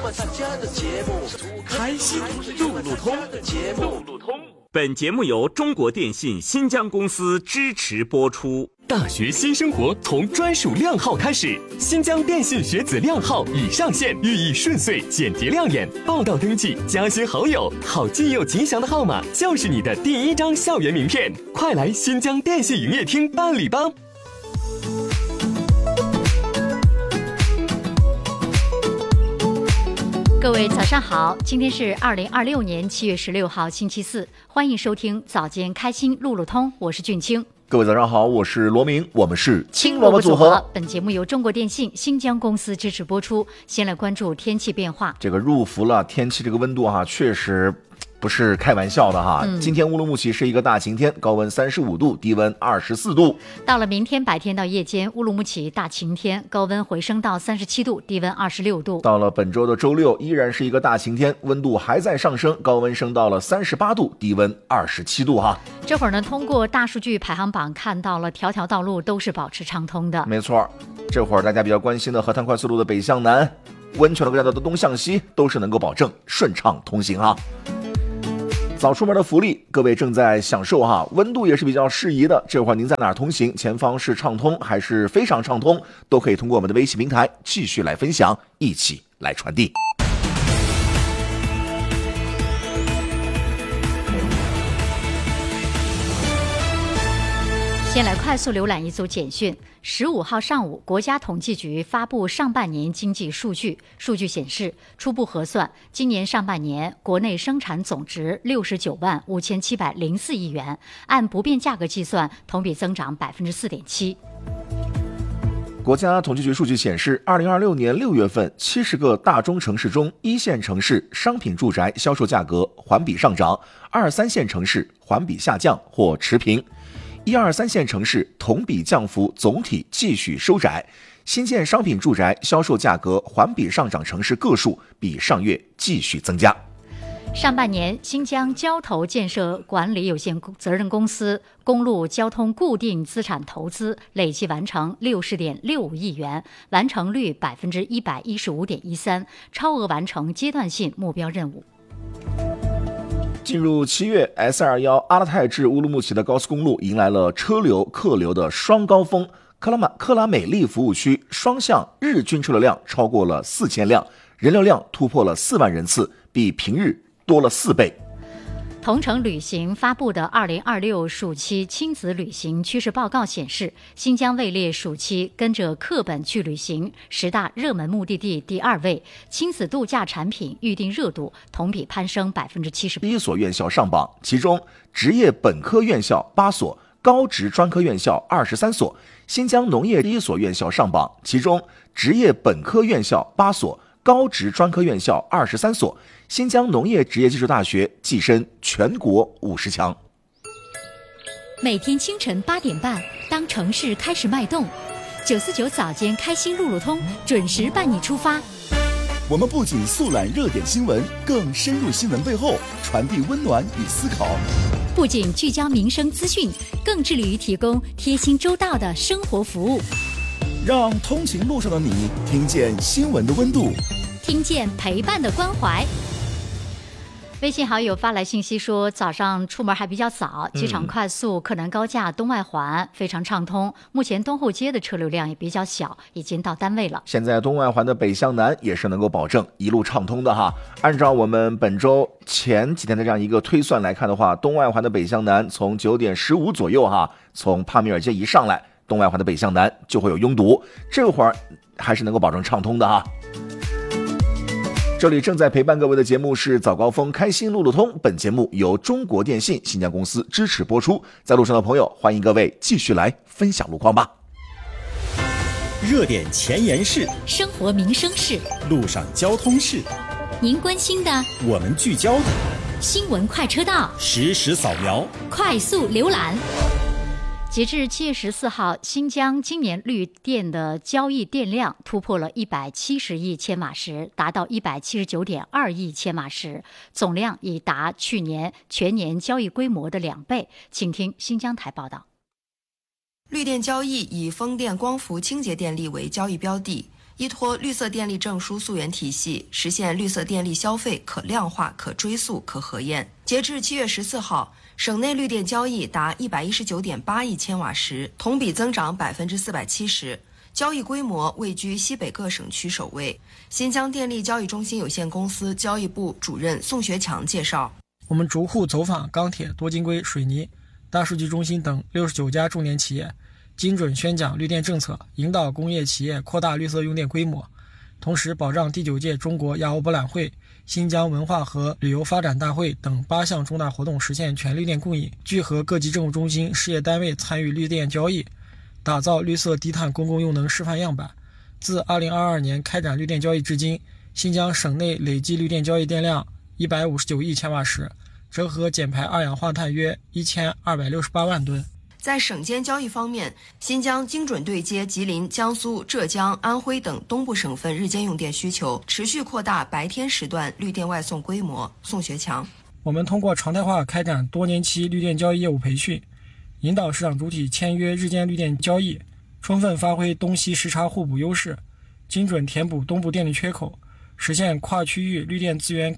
开心路路通。本节目由中国电信新疆公司支持播出。 大学新生活从专属靓号开始，新疆电信学子靓号已上线，寓意顺遂、简洁亮眼。报到登记、加些好友，好记又吉祥的号码就是你的第一张校园名片。快来新疆电信营业厅办理吧！ 各位早上好，今天是2026年7月16号星期四，欢迎收听早间开心路路通，我是俊清。 各位早上好，我是罗明，我们是青萝卜组合。本节目由中国电信新疆公司支持播出。先来关注天气变化。 这个入伏了，天气这个温度确实不是开玩笑的哈。今天乌鲁木齐是一个大晴天，高温35度，低温24度。 到了明天白天到夜间，乌鲁木齐大晴天，高温回升到37度，低温26度。 到了本周的周六，依然是一个大晴天，温度还在上升，高温升到了38度，低温27度哈。 这会儿呢，通过大数据排行榜看到了条条道路都是保持畅通的。 没错，这会儿大家比较关心的河滩快速路的北向南，温泉的各大道的东向西都是能够保证顺畅通行哈。早出门的福利，各位正在享受哈，温度也是比较适宜的。这会儿您在哪儿通行，前方是畅通还是非常畅通，都可以通过我们的微信平台继续来分享，一起来传递。 先来快速浏览一组简讯。15号上午，国家统计局发布上半年经济数据。数据显示，初步核算，今年上半年国内生产总值69万5704亿元，按不变价格计算，同比增长4.7%。 国家统计局数据显示，2026年6月份，70个大中城市中，1线城市商品住宅销售价格环比上涨，2、3线城市环比下降或持平。1、2、3线城市同比降幅总体继续收窄，新建商品住宅销售价格环比上涨城市个数比上月继续增加。 上半年，新疆交投建设管理有限责任公司公路交通固定资产投资累计完成60.65亿元，完成率115.13%，超额完成阶段性目标任务。 进入7月 S21 阿勒泰至乌鲁木齐的高速公路迎来了车流客流的双高峰，克拉美利服务区双向日均车流量超过了4000辆，人流量突破了4万人次，比平日多了4倍。 同程旅行发布的2026暑期亲子旅行趋势报告显示，新疆位列暑期跟着课本去旅行10大热门目的地第2位，亲子度假产品预订热度同比攀升70%。 第一所院校上榜，其中职业本科院校8所，高职专科院校23所。新疆农业第一所院校上榜，其中职业本科院校8所，高职专科院校23所。新疆农业职业技术大学跻身全国50强。 每天清晨8点半，当城市开始脉动，949早间开心路路通准时伴你出发。 我们不仅速览热点新闻，更深入新闻背后，传递温暖与思考。 不仅聚焦民生资讯，更致力于提供贴心周到的生活服务。 让通勤路上的你听见新闻的温度， 听见陪伴的关怀。 微信好友发来信息说，早上出门还比较早，机场快速、克南高架、东外环非常畅通，目前东后街的车流量也比较小，已经到单位了。 现在东外环的北向南也是能够保证一路畅通的哈。按照我们本周前几天的这样一个推算来看的话，东外环的北向南从9点15左右哈，从帕米尔街一上来，东外环的北向南就会有拥堵，这会儿还是能够保证畅通的哈。这里正在陪伴各位的节目是早高峰开心路路通，本节目由中国电信新疆公司支持播出。在路上的朋友，欢迎各位继续来分享路况吧。 热点前沿事， 生活民生事， 路上交通事， 您关心的， 我们聚焦的， 新闻快车道， 实时扫描， 快速浏览。 截至7月14号，新疆今年绿电的交易电量突破了170亿千瓦时，达到179.2亿千瓦时，总量已达去年全年交易规模的2倍。请听新疆台报道。 绿电交易以风电光伏清洁电力为交易标的。 依托绿色电力证书溯源体系，实现绿色电力消费可量化、可追溯、可核验。截至7月14号，省内绿电交易达119.8亿千瓦时，同比增长470%，交易规模位居西北各省区首位。新疆电力交易中心有限公司交易部主任宋学强介绍， 我们逐户走访钢铁、多晶硅、水泥、大数据中心等69家重点企业，精准宣讲绿电政策，引导工业企业扩大绿色用电规模，同时保障第9届中国亚欧博览会、新疆文化和旅游发展大会等8项重大活动实现全绿电供应，聚合各级政务中心、事业单位参与绿电交易，打造绿色低碳公共用能示范样板。自2022年开展绿电交易至今，新疆省内累计绿电交易电量159亿千瓦时，折合减排二氧化碳约1268万吨。 在省间交易方面，新疆精准对接吉林、江苏、浙江、安徽等东部省份日间用电需求，持续扩大白天时段绿电外送规模。宋学强， 我们通过常态化开展多年期绿电交易业务培训，引导市场主体签约日间绿电交易，充分发挥东西时差互补优势，精准填补东部电力缺口，实现跨区域绿电资源